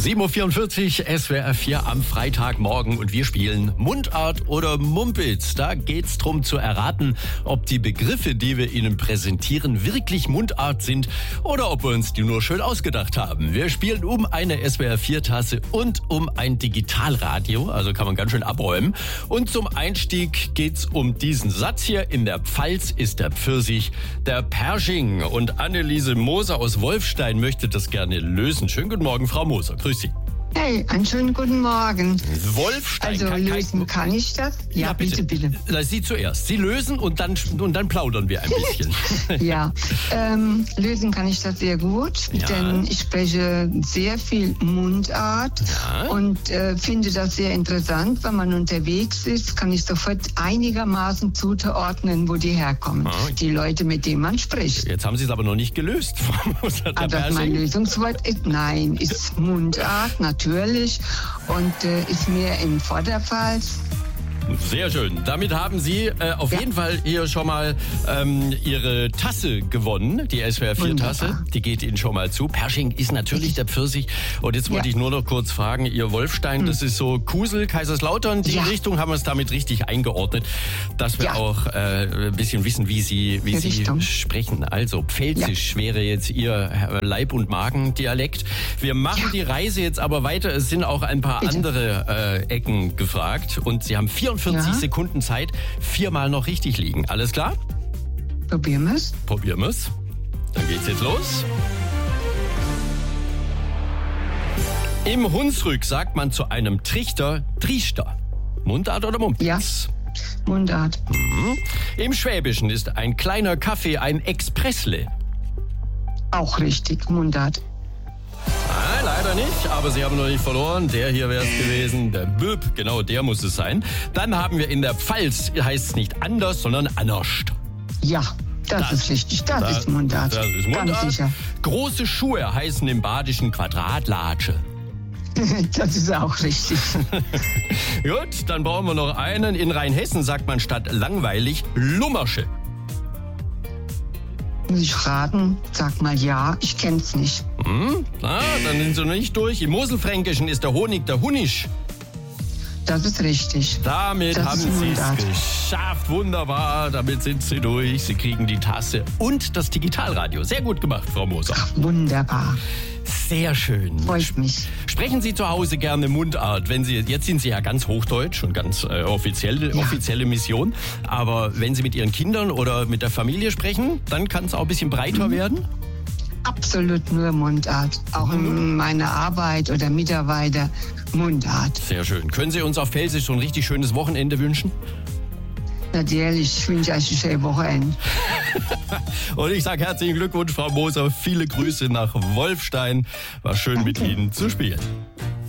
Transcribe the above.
7.44 Uhr, SWR 4 am Freitagmorgen und wir spielen Mundart oder Mumpitz. Da geht's drum zu erraten, ob die Begriffe, die wir Ihnen präsentieren, wirklich Mundart sind oder ob wir uns die nur schön ausgedacht haben. Wir spielen um eine SWR 4 Tasse und um ein Digitalradio, also kann man ganz schön abräumen. Und zum Einstieg geht's um diesen Satz hier. In der Pfalz ist der Pfirsich der Persching. Und Anneliese Moser aus Wolfstein möchte das gerne lösen. Schönen guten Morgen, Frau Moser. Grüß Sie. Hey, einen schönen guten Morgen. Wolfstein. Also lösen kann ich das? Ja, bitte. Sie zuerst. Sie lösen und dann plaudern wir ein bisschen. Ja, lösen kann ich das sehr gut, denn ich spreche sehr viel Mundart und finde das sehr interessant. Wenn man unterwegs ist, kann ich sofort einigermaßen zuordnen, wo die herkommen. Die Leute, mit denen man spricht. Jetzt haben Sie es aber noch nicht gelöst, Frau Moser. Aber mein Lösungswort ist Mundart, natürlich, und ist mehr im Vorderpfalz. Sehr schön. Damit haben Sie auf jeden Fall hier schon mal Ihre Tasse gewonnen, die SWR 4 Tasse. Die geht Ihnen schon mal zu. Persching ist natürlich der Pfirsich. Und jetzt wollte ich nur noch kurz fragen, Ihr Wolfstein, das ist so Kusel, Kaiserslautern, die Richtung, haben wir es damit richtig eingeordnet, dass wir auch ein bisschen wissen, wie Sie sprechen. Also Pfälzisch wäre jetzt Ihr Leib- und Magendialekt. Wir machen die Reise jetzt aber weiter. Es sind auch ein paar andere Ecken gefragt und Sie haben 44 Sekunden Zeit, 4-mal noch richtig liegen. Alles klar? Probieren wir's. Dann geht's jetzt los. Im Hunsrück sagt man zu einem Trichter Triester. Mundart oder Mumpitz? Ja, Mundart. Im Schwäbischen ist ein kleiner Kaffee ein Expressle. Auch richtig, Mundart. Nein, leider nicht, aber Sie haben noch nicht verloren. Der hier wäre es gewesen, der Böb, genau der muss es sein. Dann haben wir in der Pfalz, heißt es nicht anders, sondern anerscht. Ja, das ist richtig, das ist Mundart. Das ist Mundart. Ganz sicher. Große Schuhe heißen im Badischen Quadratlatsche. Das ist auch richtig. Gut, dann brauchen wir noch einen. In Rheinhessen sagt man statt langweilig Lummersche. Muss ich raten? Sag mal ja, ich kenn's nicht. Na, dann sind Sie noch nicht durch. Im Moselfränkischen ist der Honig der Hunisch. Das ist richtig. Damit haben Sie es geschafft. Wunderbar, damit sind Sie durch. Sie kriegen die Tasse und das Digitalradio. Sehr gut gemacht, Frau Moser. Ach, wunderbar. Sehr schön. Freut mich. Sprechen Sie zu Hause gerne Mundart, jetzt sind Sie ja ganz hochdeutsch und ganz offizielle Mission. Aber wenn Sie mit Ihren Kindern oder mit der Familie sprechen, dann kann es auch ein bisschen breiter werden? Absolut nur Mundart. Auch in meiner Arbeit oder Mitarbeiter Mundart. Sehr schön. Können Sie uns auf Pfälzisch so ein richtig schönes Wochenende wünschen? Natürlich, ich wünsche euch ein schönes Wochenende. Und ich sage herzlichen Glückwunsch, Frau Moser. Viele Grüße nach Wolfstein. War schön mit Ihnen zu spielen.